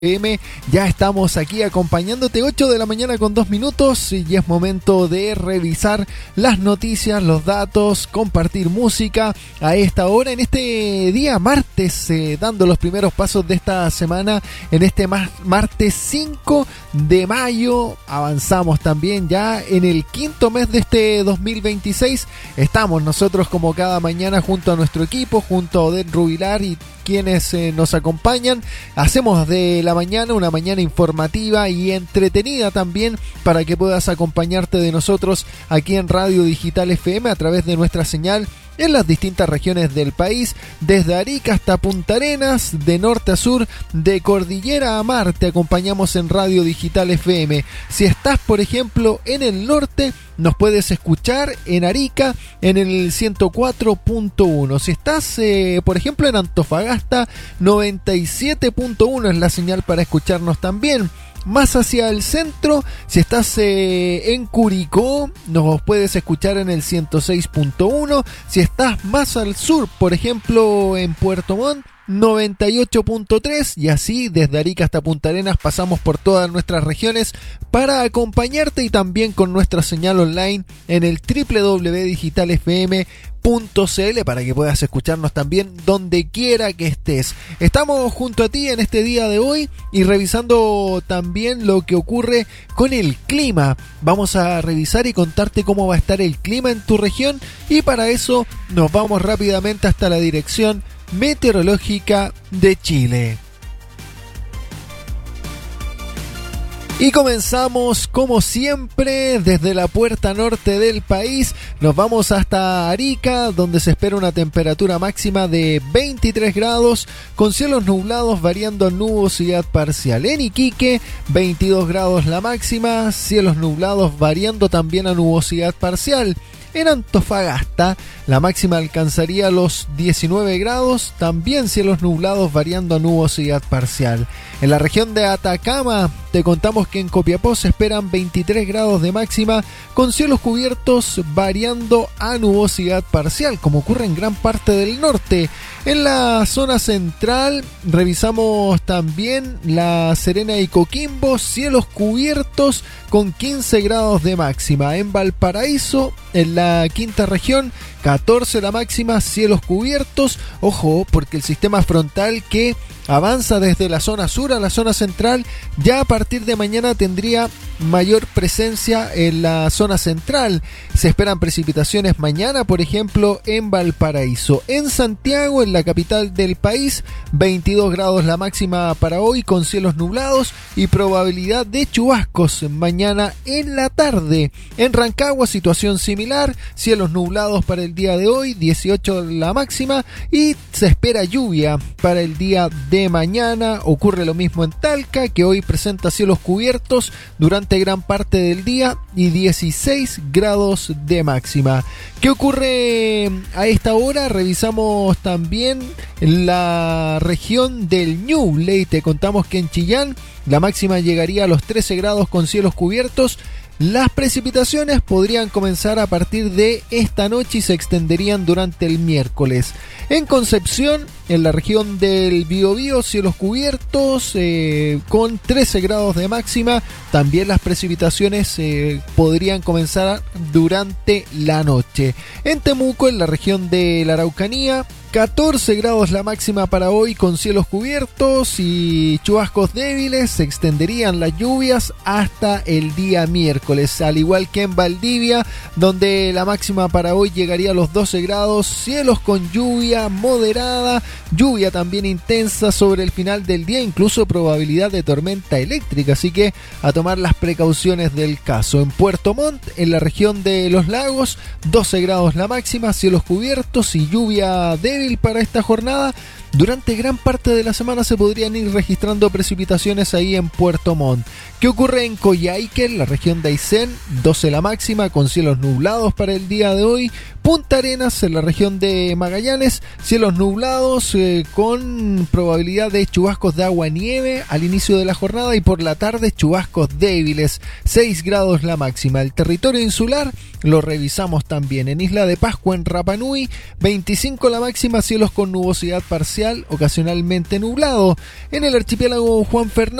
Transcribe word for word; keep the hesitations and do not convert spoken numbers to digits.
M. Ya estamos aquí acompañándote, ocho de la mañana con dos minutos, y es momento de revisar las noticias, los datos, compartir música a esta hora, en este día martes, eh, dando los primeros pasos de esta semana, en este ma- martes cinco de mayo. Avanzamos también ya en el quinto mes de este dos mil veintiséis. Estamos nosotros como cada mañana junto a nuestro equipo, junto a Odette Rubilar y quienes eh, nos acompañan. Hacemos de la mañana una mañana informativa y entretenida también, para que puedas acompañarte de nosotros aquí en Radio Digital F M a través de nuestra señal en las distintas regiones del país, desde Arica hasta Punta Arenas, de norte a sur, de cordillera a mar. Te acompañamos en Radio Digital F M. Si estás, por ejemplo, en el norte, nos puedes escuchar en Arica en el ciento cuatro punto uno. Si estás, eh, por ejemplo, en Antofagasta, noventa y siete punto uno es la señal para escucharnos también. Más hacia el centro, si estás eh, en Curicó, nos puedes escuchar en el ciento seis punto uno. Si estás más al sur, por ejemplo en Puerto Montt, noventa y ocho punto tres, y así desde Arica hasta Punta Arenas pasamos por todas nuestras regiones para acompañarte, y también con nuestra señal online en el doble u doble u doble u punto digital f m punto c l para que puedas escucharnos también donde quiera que estés. Estamos junto a ti en este día de hoy y revisando también lo que ocurre con el clima. Vamos a revisar y contarte cómo va a estar el clima en tu región, y para eso nos vamos rápidamente hasta la Dirección Meteorológica de Chile. Y comenzamos, como siempre, desde la puerta norte del país. Nos vamos hasta Arica, donde se espera una temperatura máxima de veintitrés grados, con cielos nublados variando a nubosidad parcial. En Iquique, veintidós grados la máxima, cielos nublados variando también a nubosidad parcial. En Antofagasta, la máxima alcanzaría los diecinueve grados, también cielos nublados variando a nubosidad parcial. En la región de Atacama, te contamos que en Copiapó se esperan veintitrés grados de máxima, con cielos cubiertos variando a nubosidad parcial, como ocurre en gran parte del norte. En la zona central, revisamos también La Serena y Coquimbo, cielos cubiertos con quince grados de máxima. En Valparaíso, en la quinta región, catorce la máxima, cielos cubiertos. Ojo, porque el sistema frontal que avanza desde la zona sur a la zona central, ya a partir de mañana tendría mayor presencia en la zona central. Se esperan precipitaciones mañana, por ejemplo, en Valparaíso. En Santiago, en la capital del país, veintidós grados la máxima para hoy, con cielos nublados y probabilidad de chubascos mañana en la tarde. En Rancagua, situación similar, cielos nublados para el día de hoy, dieciocho la máxima, y se espera lluvia para el día de mañana. Ocurre lo mismo en Talca, que hoy presenta cielos cubiertos durante gran parte del día y dieciséis grados de máxima. ¿Qué ocurre a esta hora? Revisamos también la región del Ñuble y te contamos que en Chillán la máxima llegaría a los trece grados con cielos cubiertos. Las precipitaciones podrían comenzar a partir de esta noche y se extenderían durante el miércoles. En Concepción, en la región del Biobío, cielos cubiertos eh, con trece grados de máxima. También las precipitaciones eh, podrían comenzar durante la noche. En Temuco, en la región de la Araucanía, catorce grados la máxima para hoy, con cielos cubiertos y chubascos débiles. Se extenderían las lluvias hasta el día miércoles, al igual que en Valdivia, donde la máxima para hoy llegaría a los doce grados, cielos con lluvia moderada, lluvia también intensa sobre el final del día, incluso probabilidad de tormenta eléctrica, así que a tomar las precauciones del caso. En Puerto Montt, en la región de los lagos, doce grados la máxima, cielos cubiertos y lluvia débil para esta jornada. Durante gran parte de la semana se podrían ir registrando precipitaciones ahí en Puerto Montt. ¿Qué ocurre en Coyhaique, en la región de Aysén? doce la máxima, con cielos nublados para el día de hoy. Punta Arenas, en la región de Magallanes, cielos nublados eh, con probabilidad de chubascos de agua-nieve al inicio de la jornada, y por la tarde chubascos débiles, seis grados la máxima. El territorio insular lo revisamos también. En Isla de Pascua, en Rapa Nui, veinticinco la máxima, cielos con nubosidad parcial parcial, ocasionalmente nublado. En el archipiélago Juan Fernández